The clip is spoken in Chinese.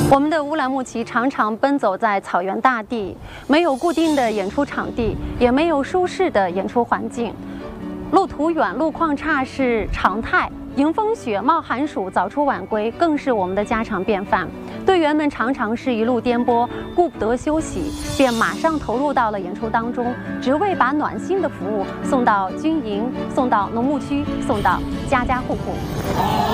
我们的乌兰牧骑常常奔走在草原大地，没有固定的演出场地，也没有舒适的演出环境，路途远、路况差是常态。迎风雪、冒寒暑、早出晚归更是我们的家常便饭。队员们常常是一路颠簸，顾不得休息，便马上投入到了演出当中，只为把暖心的服务送到军营，送到农牧区，送到家家户户。